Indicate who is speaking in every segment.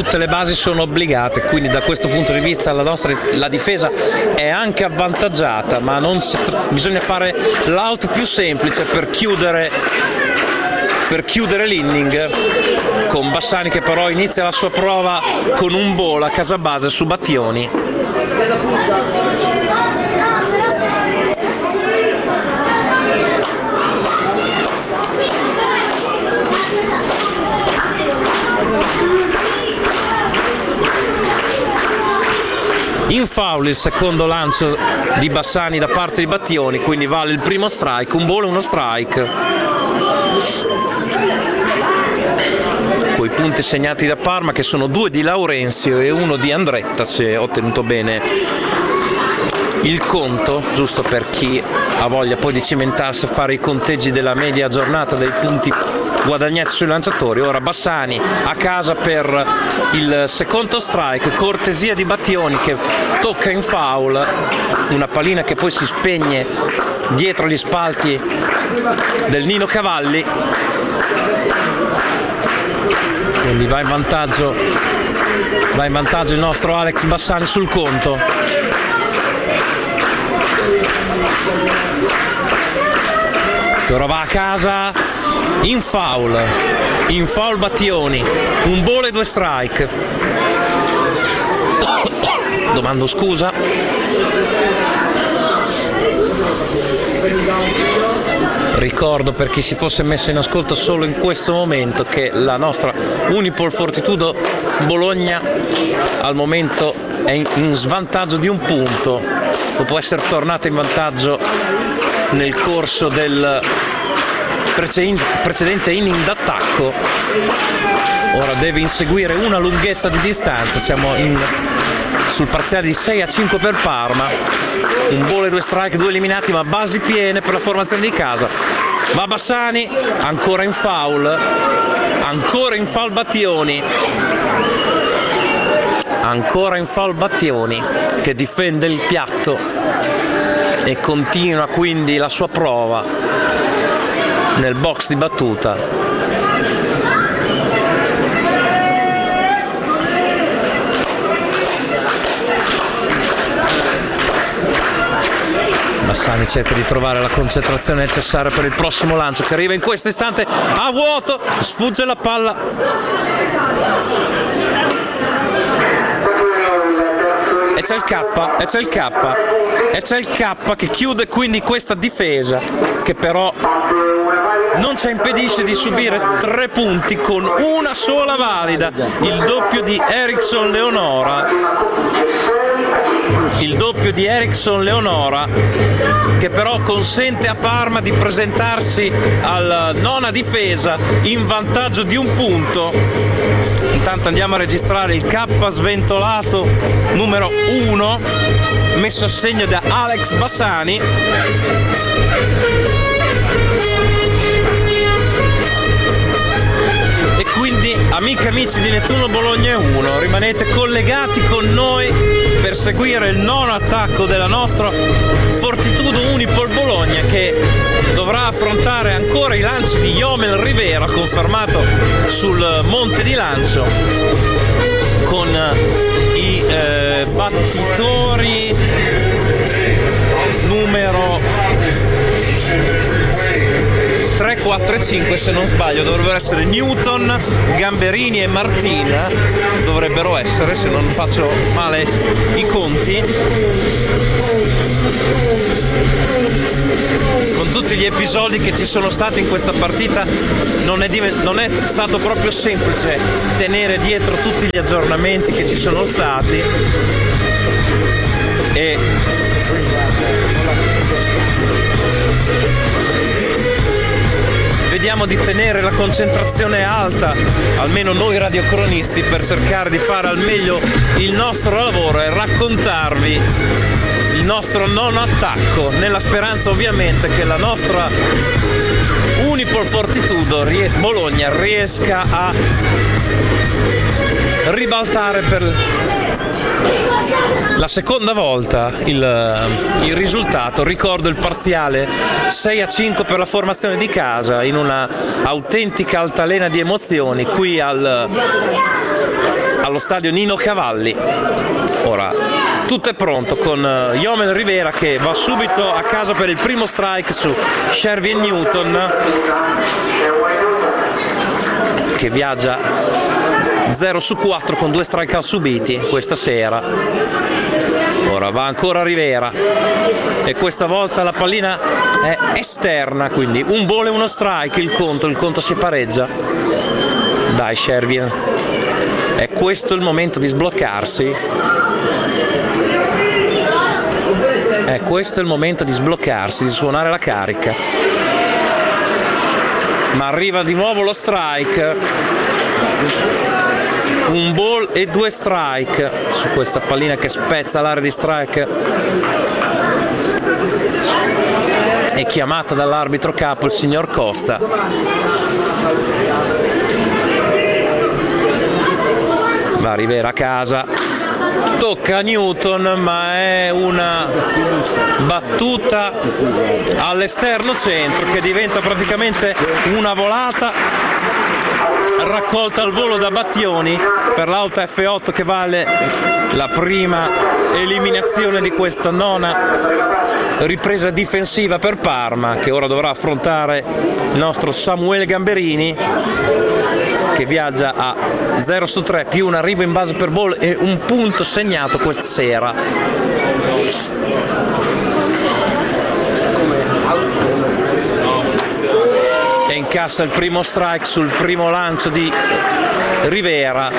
Speaker 1: tutte le basi sono obbligate, quindi da questo punto di vista la difesa è anche avvantaggiata, ma bisogna fare l'out più semplice per chiudere l'inning, con Bassani che però inizia la sua prova con un ball a casa base su Battioni. In foul il secondo lancio di Bassani da parte di Battioni, quindi vale il primo strike, un ball e uno strike. Coi punti segnati da Parma, che sono 2 di Laurenzio e 1 di Andretta, se ho tenuto bene il conto, giusto per chi ha voglia poi di cimentarsi a fare i conteggi della media giornata dei punti guadagnati sui lanciatori. Ora Bassani a casa per il secondo strike, cortesia di Battioni che tocca in foul, una pallina che poi si spegne dietro gli spalti del Nino Cavalli, quindi va in vantaggio il nostro Alex Bassani sul conto. Che ora va a casa in foul Battioni, un ball e 2 strike. Domando scusa. Ricordo per chi si fosse messo in ascolto solo in questo momento che la nostra Unipol Fortitudo Bologna al momento è in svantaggio di un punto dopo essere tornata in vantaggio nel corso del precedente inning d'attacco. Ora deve inseguire una lunghezza di distanza, siamo sul parziale di 6-5 per Parma, un ball e 2 strike, 2 eliminati, ma basi piene per la formazione di casa. Va Bassani, ancora in foul Battioni che difende il piatto e continua quindi la sua prova nel box di battuta. Bassani cerca di trovare la concentrazione necessaria per il prossimo lancio che arriva in questo istante a vuoto, sfugge la palla. E c'è il K che chiude quindi questa difesa, che però non ci impedisce di subire 3 punti con una sola valida, il doppio di Erickson Leonora, che però consente a Parma di presentarsi alla nona difesa in vantaggio di un punto. Intanto andiamo a registrare il K sventolato numero 1 messo a segno da Alex Bassani. E quindi amiche e amici di Nettuno Bologna 1, rimanete collegati con noi per seguire il nono attacco della nostra Fortitudo Unipol Bologna, che dovrà affrontare ancora i lanci di Yomel Rivera, confermato sul monte di lancio, con i battitori numero 3, 4 e 5, se non sbaglio dovrebbero essere Newton, Gamberini e Martina, dovrebbero essere, se non faccio male i conti. Con tutti gli episodi che ci sono stati in questa partita non è stato proprio semplice tenere dietro tutti gli aggiornamenti che ci sono stati, e vediamo di tenere la concentrazione alta, almeno noi radiocronisti, per cercare di fare al meglio il nostro lavoro e raccontarvi il nostro nono attacco, nella speranza ovviamente che la nostra Unipol Fortitudo Bologna riesca a ribaltare per la seconda volta il risultato. Ricordo il parziale 6-5 per la formazione di casa, in una autentica altalena di emozioni qui allo stadio Nino Cavalli. Ora tutto è pronto con Jomel Rivera che va subito a casa per il primo strike su Shervin Newton, che viaggia 0 su 4 con 2 strikeout subiti questa sera. Ora va ancora Rivera e questa volta la pallina è esterna, quindi un ball e uno strike il conto si pareggia. Dai Shervin, è questo il momento di sbloccarsi, è questo il momento di sbloccarsi, di suonare la carica. Ma arriva di nuovo lo strike, un ball e 2 strike su questa pallina che spezza l'area di strike. È chiamata dall'arbitro capo il signor Costa. Va Rivera a casa, tocca a Newton, ma è una battuta all'esterno centro che diventa praticamente una volata, raccolta al volo da Battioni per l'auto F8 che vale la prima eliminazione di questa nona ripresa difensiva per Parma, che ora dovrà affrontare il nostro Samuele Gamberini, che viaggia a 0 su 3 più un arrivo in base per ball e un punto segnato questa sera. E incassa il primo strike sul primo lancio di Rivera.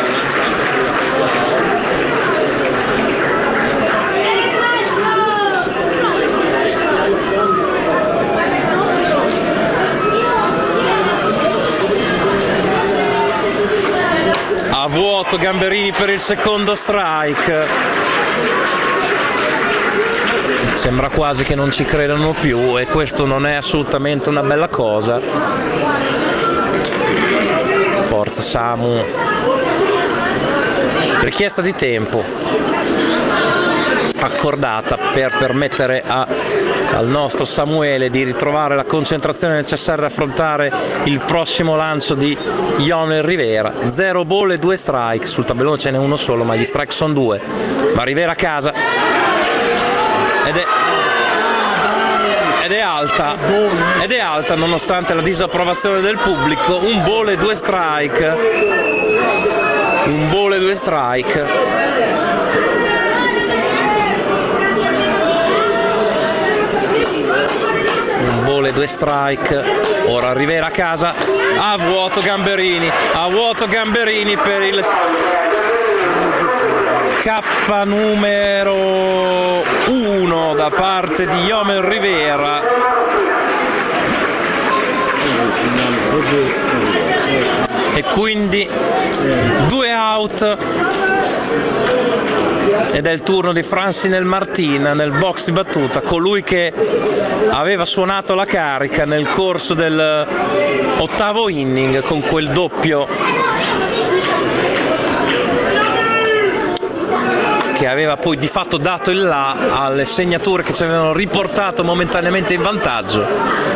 Speaker 1: A vuoto Gamberini per il secondo strike. Sembra quasi che non ci credano più e questo non è assolutamente una bella cosa. Forza Samu. Richiesta di tempo accordata per permettere al nostro Samuele di ritrovare la concentrazione necessaria ad affrontare il prossimo lancio di Jomel Rivera. 0 ball e 2 strike, sul tabellone ce n'è uno solo ma gli strike sono 2. Ma Rivera a casa ed è alta nonostante la disapprovazione del pubblico. Un ball e 2 strike, un ball e 2 strike. Un ball e 2 strike. Ora Rivera a casa, a vuoto Gamberini per il K numero 1 da parte di Jomel Rivera. E quindi 2 out ed è il turno di Francine Martin nel box di battuta, colui che aveva suonato la carica nel corso del 8º inning con quel doppio che aveva poi di fatto dato il là alle segnature che ci avevano riportato momentaneamente in vantaggio.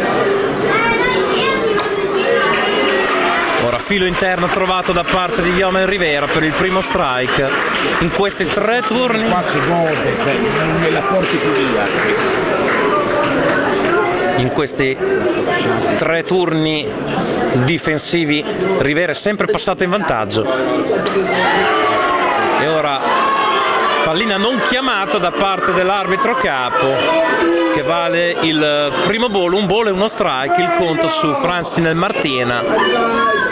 Speaker 1: Ora filo interno trovato da parte di Jomel Rivera per il primo strike in questi 3 turni. In questi 3 turni difensivi Rivera è sempre passato in vantaggio. E ora pallina non chiamata da parte dell'arbitro capo che vale il primo ball, un ball e uno strike, il conto su Francine Martina.